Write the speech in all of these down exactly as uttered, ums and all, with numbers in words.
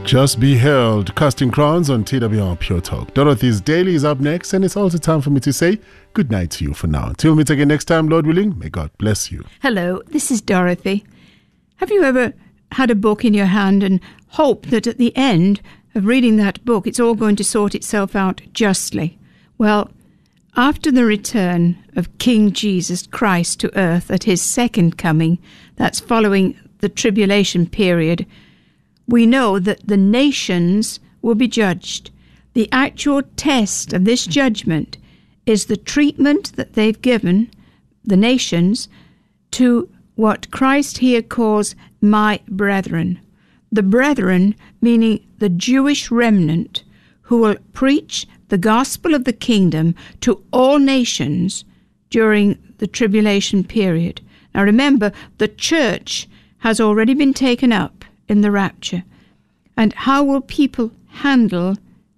Just be held, Casting Crowns on T W R Pure Talk. Dorothy's Daily is up next, and it's also time for me to say good night to you for now. Till we meet again next time, Lord willing, may God bless you. Hello, this is Dorothy. Have you ever had a book in your hand and hoped that at the end of reading that book, it's all going to sort itself out justly? Well, after the return of King Jesus Christ to earth at his second coming, that's following the tribulation period, we know that the nations will be judged. The actual test of this judgment is the treatment that they've given, the nations, to what Christ here calls my brethren. The brethren meaning the Jewish remnant who will preach the gospel of the kingdom to all nations during the tribulation period. Now remember, the church has already been taken up in the rapture. And how will people handle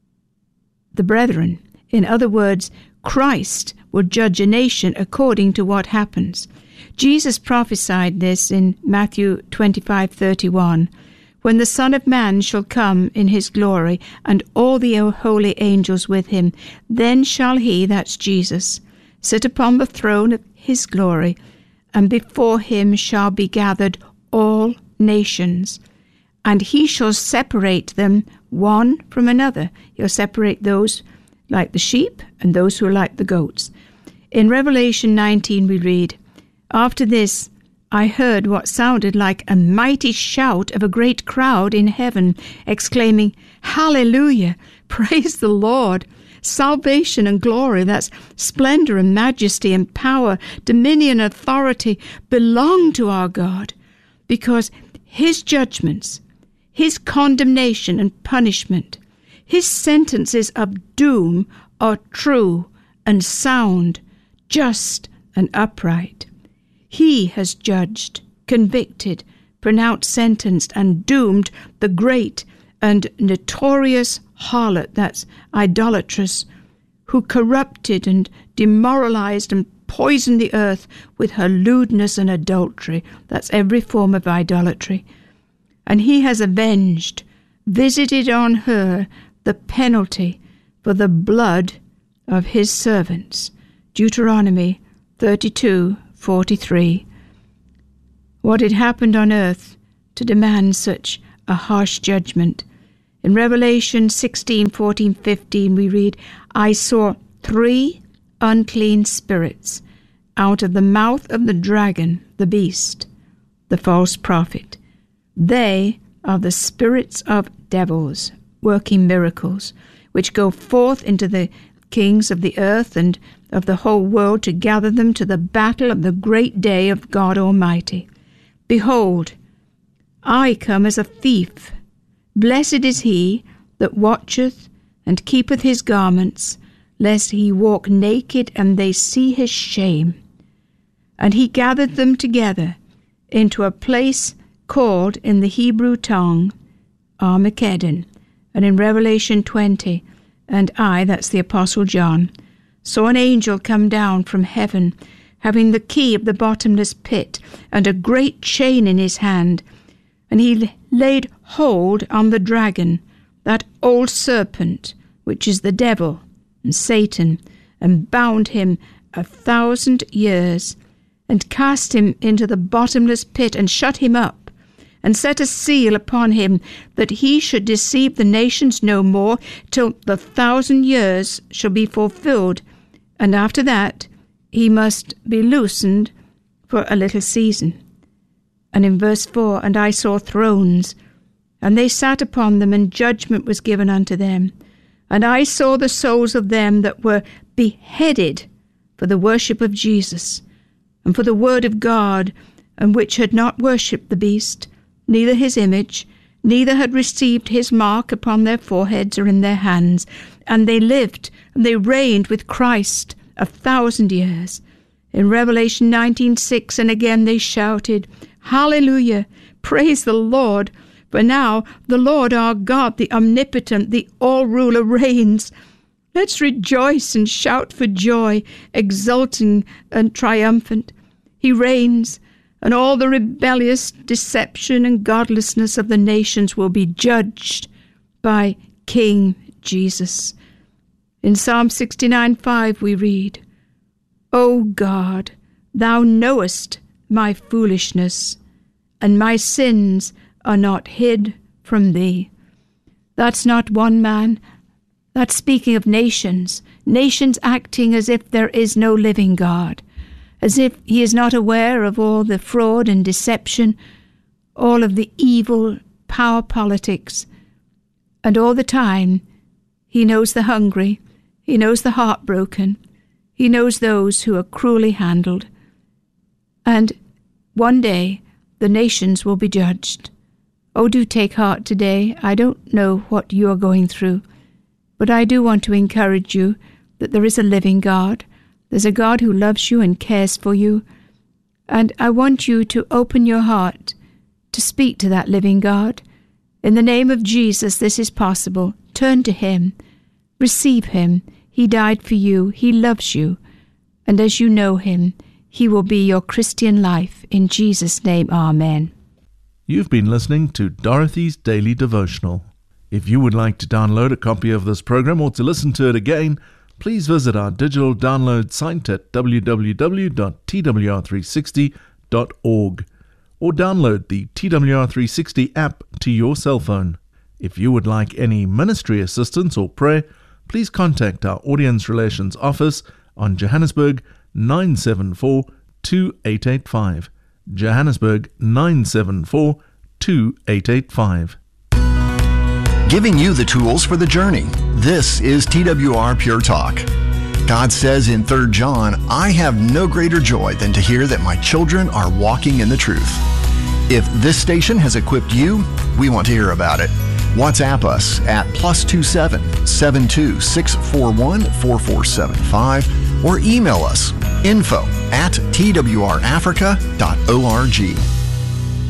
the brethren? In other words, Christ will judge a nation according to what happens. Jesus prophesied this in Matthew twenty-five thirty-one. When the Son of Man shall come in his glory, and all the holy angels with him, then shall he, that's Jesus, sit upon the throne of his glory, and before him shall be gathered all nations. And he shall separate them one from another. He'll separate those like the sheep and those who are like the goats. In Revelation nineteen we read, After this I heard what sounded like a mighty shout of a great crowd in heaven, exclaiming, Hallelujah! Praise the Lord! Salvation and glory, that's splendor and majesty and power, dominion and authority belong to our God, because his judgments, his condemnation and punishment, his sentences of doom are true and sound, just and upright. He has judged, convicted, pronounced sentence, and doomed the great and notorious harlot, that's idolatress, who corrupted and demoralized and poisoned the earth with her lewdness and adultery, that's every form of idolatry. And he has avenged, visited on her the penalty for the blood of his servants. Deuteronomy thirty-two forty-three. What had happened on earth to demand such a harsh judgment? In Revelation sixteen fourteen fifteen we read, I saw three unclean spirits out of the mouth of the dragon, the beast, the false prophet. They are the spirits of devils, working miracles, which go forth into the kings of the earth and of the whole world to gather them to the battle of the great day of God Almighty. Behold, I come as a thief. Blessed is he that watcheth and keepeth his garments, lest he walk naked and they see his shame. And he gathered them together into a place called in the Hebrew tongue Armageddon. And in Revelation twenty, and I, that's the Apostle John, saw an angel come down from heaven, having the key of the bottomless pit, and a great chain in his hand. And he laid hold on the dragon, that old serpent, which is the devil and Satan, and bound him a thousand years, and cast him into the bottomless pit, and shut him up, and set a seal upon him, that he should deceive the nations no more, till the thousand years shall be fulfilled. And after that he must be loosened for a little season. And in verse four, and I saw thrones, and they sat upon them, and judgment was given unto them. And I saw the souls of them that were beheaded for the worship of Jesus, and for the word of God, and which had not worshipped the beast, neither his image, neither had received his mark upon their foreheads or in their hands. And they lived, and they reigned with Christ a thousand years. In Revelation nineteen six, and again they shouted, Hallelujah! Praise the Lord! For now the Lord our God, the omnipotent, the all-ruler, reigns. Let's rejoice and shout for joy, exulting and triumphant. He reigns, and all the rebellious deception and godlessness of the nations will be judged by King Jesus. In Psalm sixty-nine five we read, O God, thou knowest my foolishness, and my sins are not hid from thee. That's not one man. That's speaking of nations, nations acting as if there is no living God, as if he is not aware of all the fraud and deception, all of the evil power politics, and all the time he knows the hungry, he knows the heartbroken, he knows those who are cruelly handled. And one day the nations will be judged. Oh, do take heart today. I don't know what you are going through, but I do want to encourage you that there is a living God. There's a God who loves you and cares for you. And I want you to open your heart to speak to that living God. In the name of Jesus, this is possible. Turn to him. Receive him. He died for you. He loves you. And as you know him, he will be your Christian life. In Jesus' name, amen. You've been listening to Dorothy's Daily Devotional. If you would like to download a copy of this program or to listen to it again, please visit our digital download site at w w w dot t w r three sixty dot org or download the T W R three sixty app to your cell phone. If you would like any ministry assistance or prayer, please contact our Audience Relations Office on Johannesburg nine seven four two eight eight five. Johannesburg nine seven four two eight eight five. Giving you the tools for the journey. This is T W R Pure Talk. God says in Third John, I have no greater joy than to hear that my children are walking in the truth. If this station has equipped you, we want to hear about it. WhatsApp us at plus two seven seven two six four one four four seven five or email us info at t w r africa dot org.